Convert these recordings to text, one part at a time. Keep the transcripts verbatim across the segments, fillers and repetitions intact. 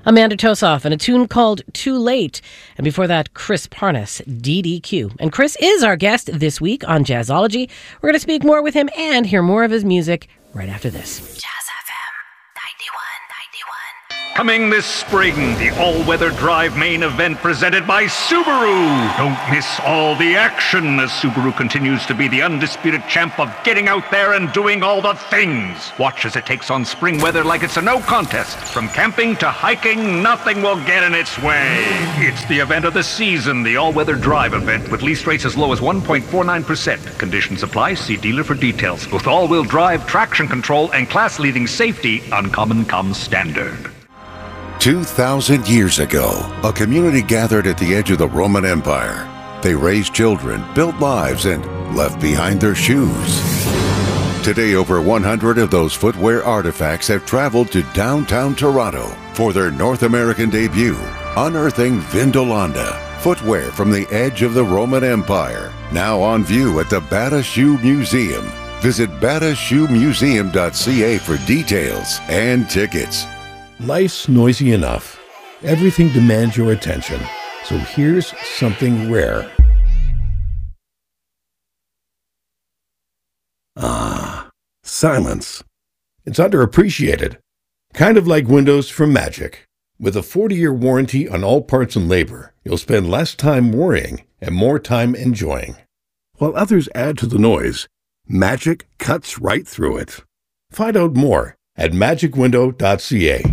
Amanda Tosoff and a tune called Too Late. And before that, Chris Parnas, D D Q. And Chris is our guest this week on Jazzology. We're going to speak more with him and hear more of his music right after this. Jazz F M ninety-one ninety-one. Coming this spring, the all-weather drive main event presented by Subaru. Don't miss all the action as Subaru continues to be the undisputed champ of getting out there and doing all the things. Watch as it takes on spring weather like it's a no contest. From camping to hiking, nothing will get in its way. It's the event of the season, the all-weather drive event with lease rates as low as one point four nine percent. Conditions apply. See dealer for details. With all-wheel drive, traction control, and class-leading safety, Uncommon comes standard. Two thousand years ago, a community gathered at the edge of the Roman Empire. They raised children, built lives, and left behind their shoes. Today, over one hundred of those footwear artifacts have traveled to downtown Toronto for their North American debut, unearthing Vindolanda, footwear from the edge of the Roman Empire. Now on view at the Bata Shoe Museum. Visit bata shoe museum dot c a for details and tickets. Life's noisy enough. Everything demands your attention. So here's something rare. Ah, silence. It's underappreciated. Kind of like Windows from Magic. With a forty-year warranty on all parts and labor, you'll spend less time worrying and more time enjoying. While others add to the noise, Magic cuts right through it. Find out more at magic window dot c a.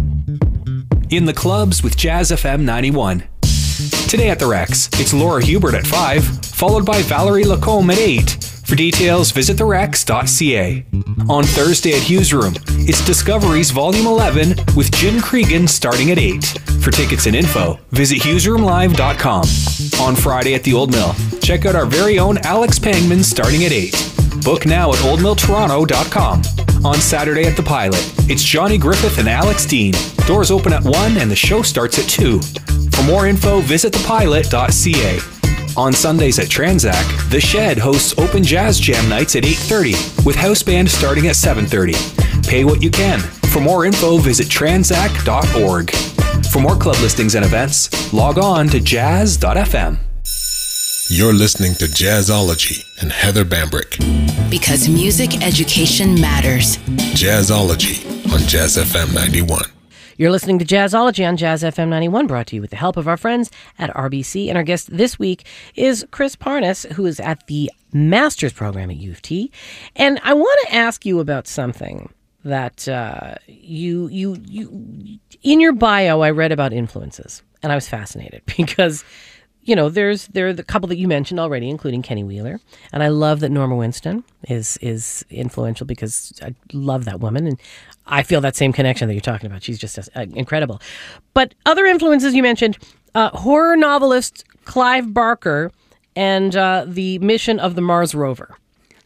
In the clubs with Jazz F M ninety-one. Today at the Rex, it's Laura Hubert at five, followed by Valerie Lacombe at eight. For details, visit the rex dot c a. On Thursday at Hughes Room, it's Discoveries Volume eleven with Jim Cregan starting at eight. For tickets and info, visit hughes room live dot com. On Friday at the Old Mill, check out our very own Alex Pangman starting at eight. Book now at old mill toronto dot com. On Saturday at the Pilot, it's Johnny Griffith and Alex Dean. Doors open at one and the show starts at two. For more info, visit the pilot dot c a. On Sundays at Transac, The Shed hosts open jazz jam nights at eight thirty, with house band starting at seven thirty. Pay what you can. For more info, visit transac dot org. For more club listings and events, log on to jazz dot f m. You're listening to Jazzology and Heather Bambrick. Because music education matters. Jazzology on Jazz F M ninety-one. You're listening to Jazzology on Jazz F M ninety-one, brought to you with the help of our friends at R B C. And our guest this week is Chris Parnas, who is at the Master's Program at U of T. And I want to ask you about something that uh, you, you, you, in your bio, I read about influences, and I was fascinated because, you know, there's there are the couple that you mentioned already, including Kenny Wheeler, and I love that Norma Winston is is influential because I love that woman, and I feel that same connection that you're talking about. She's just uh, incredible. But other influences you mentioned, uh, horror novelist Clive Barker and uh, the mission of the Mars rover.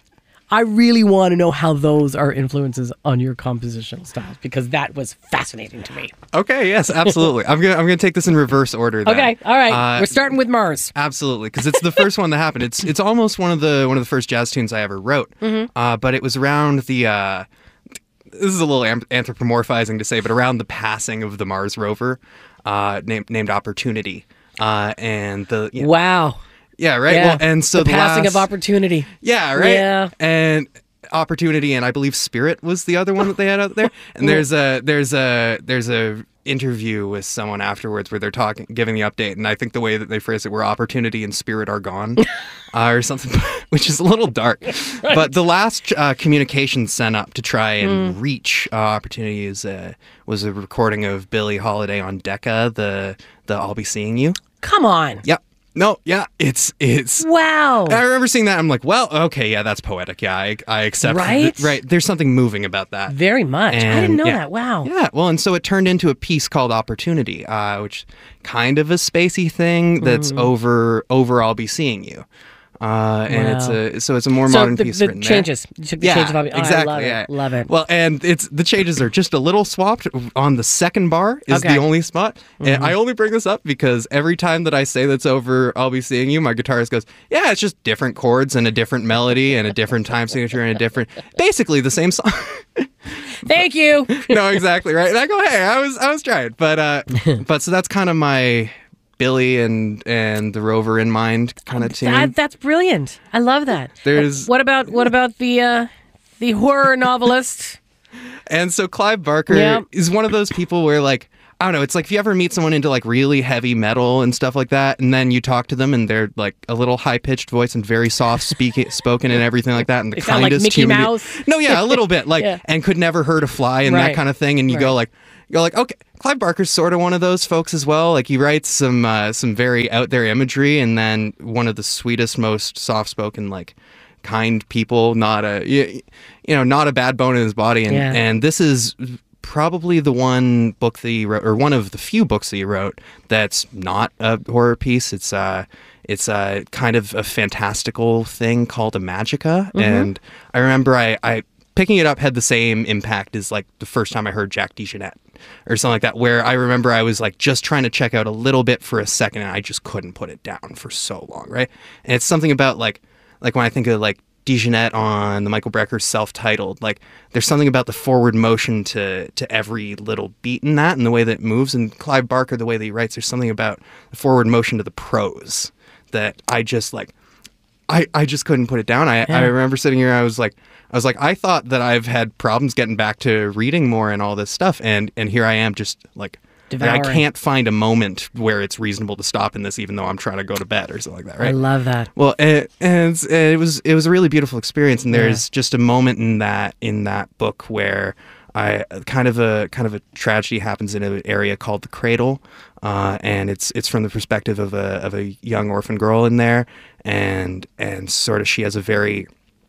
I really want to know how those are influences on your compositional styles, because that was fascinating to me. Okay, yes, absolutely. I'm gonna I'm gonna take this in reverse order then. Okay, all right. Uh, We're starting with Mars. Absolutely, because it's the first one that happened. It's it's almost one of the one of the first jazz tunes I ever wrote. Mm-hmm. Uh, but it was around the. Uh, this is a little anthropomorphizing to say, but around the passing of the Mars rover, uh, named named Opportunity, uh, and the you know, wow. Yeah, right. Yeah. Well, and so the, the passing last, of Opportunity. Yeah, right. Yeah. And Opportunity, and I believe Spirit was the other one that they had out there. And there's a there's a there's a interview with someone afterwards where they're talking, giving the update, and I think the way that they phrase it, where Opportunity and Spirit are gone, uh, or something, which is a little dark. Right. But the last uh, communication sent up to try and mm. reach uh, Opportunity is uh, was a recording of Billie Holiday on Decca, the the I'll Be Seeing You. Come on. Yep. No, yeah, it's it's. Wow. I remember seeing that. I'm like, well, okay, yeah, that's poetic. Yeah, I, I accept. Right. Th- right. There's something moving about that. Very much. And, I didn't know yeah. that. Wow. Yeah. Well, and so it turned into a piece called Opportunity, uh, which kind of a spacey thing that's mm. over over I'll Be Seeing You. Uh, and Wow. it's a so it's a more So modern the, piece the written there. changes. You took the Yeah, changes. Of, oh, exactly. I love yeah. it. Love it. Well, and it's the changes are just a little swapped on the second bar is Okay. the only spot. Mm-hmm. And I only bring this up because every time that I say that's over, I'll be seeing you. My guitarist goes, "Yeah, it's just different chords and a different melody and a different time signature and a different, basically the same song." Thank you. No, exactly right. And I go, "Hey, I was I was trying," but uh, but so that's kind of my Billy and and the Rover in mind kind of tune. That, that's brilliant. I love that. There's- what about what about the uh, the horror novelist? And so Clive Barker Yeah. is one of those people where, like, I don't know, it's like if you ever meet someone into like really heavy metal and stuff like that, and then you talk to them and they're like a little high pitched voice and very soft speaking spoken and everything like that, and the They sound like kindest Mickey human. Mouse. No, yeah, a little bit like, Yeah. and could never hurt a fly and Right. that kind of thing. And you Right. go like, you go like, okay, Clive Barker's sort of one of those folks as well. Like he writes some uh, some very out there imagery, and then one of the sweetest, most soft spoken, like kind people. Not a you, you know, not a bad bone in his body. And Yeah. and this is probably the one book that he wrote, or one of the few books that he wrote that's not a horror piece. It's uh it's a kind of a fantastical thing called a magica. And I remember I, I picking it up had the same impact as like the first time I heard Jack DeJohnette or something like that, where I remember I was like just trying to check out a little bit for a second and I just couldn't put it down for so long, right? And it's something about like like when I think of like DeJohnette on the Michael Brecker self-titled, like there's something about the forward motion to to every little beat in that and the way that it moves. And Clive Barker, the way that he writes, there's something about the forward motion to the prose that I just like I, I just couldn't put it down. I, I remember sitting here, I was like I was like, I thought that I've had problems getting back to reading more and all this stuff, and and here I am just like Like, I Devouring. can't find a moment where it's reasonable to stop in this, even though I'm trying to go to bed or something like that, right? I love that. Well, and, and it's- it was it was a really beautiful experience, and there's just a moment in that in that book where I kind of a kind of a tragedy happens in an area called the Cradle, uh, and it's it's from the perspective of a of a young orphan girl in there, and and sort of she has a very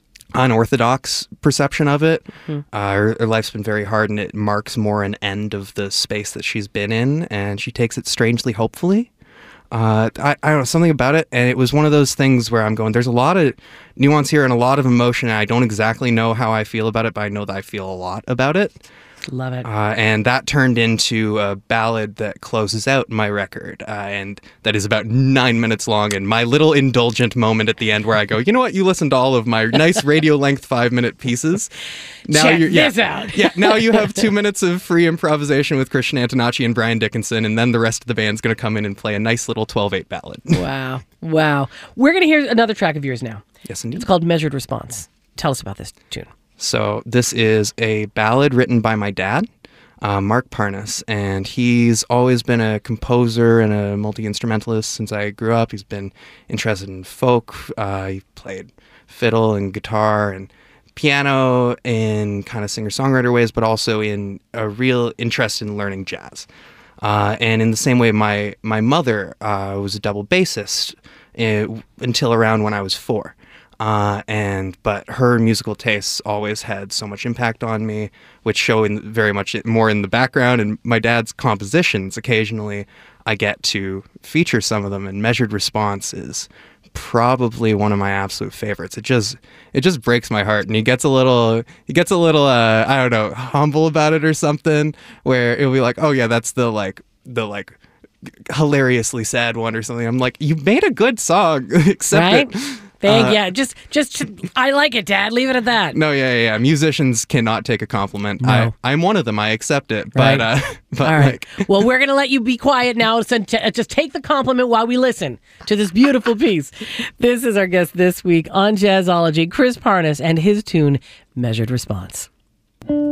unorthodox perception of it. Uh, her, her life's been very hard, and it marks more an end of the space that she's been in, and she takes it strangely hopefully. Uh, I, I don't know, something about it, and it was one of those things where I'm going, there's a lot of nuance here and a lot of emotion, and I don't exactly know how I feel about it, but I know that I feel a lot about it. Love it. Uh, and that turned into a ballad that closes out my record, uh, and that is about nine minutes long. And my little indulgent moment at the end, where I go, you know what? You listened to all of my nice radio length five minute pieces. Now Check you're, yeah, this out. yeah. Now you have two minutes of free improvisation with Christian Antonacci and Brian Dickinson, and then the rest of the band's going to come in and play a nice little twelve eight ballad. Wow. Wow. We're going to hear another track of yours now. Yes, indeed. It's called Measured Response. Tell us about this tune. So this is a ballad written by my dad, uh, Mark Parnas, and he's always been a composer and a multi-instrumentalist since I grew up. He's been interested in folk. Uh, he played fiddle and guitar and piano in kind of singer-songwriter ways, but also in a real interest in learning jazz. Uh, and in the same way, my my mother uh, was a double bassist uh, until around when I was four. Uh, and but her musical tastes always had so much impact on me, which show in very much more in the background. And my dad's compositions, occasionally I get to feature some of them, and Measured Response is probably one of my absolute favorites. It just it just breaks my heart, and he gets a little he gets a little uh, I don't know, humble about it or something, where it'll be like, oh yeah, that's the like the like hilariously sad one or something. I'm like, you made a good song, except Right? that. Thank Uh, yeah. Just, just, I like it, Dad. Leave it at that. No, yeah, yeah, yeah. Musicians cannot take a compliment. No. I, I'm one of them. I accept it. But, Right. uh, but All right. like, Well, we're going to let you be quiet now. So t- just take the compliment while we listen to this beautiful piece. This is our guest this week on Jazzology, Chris Parnas, and his tune, Measured Response.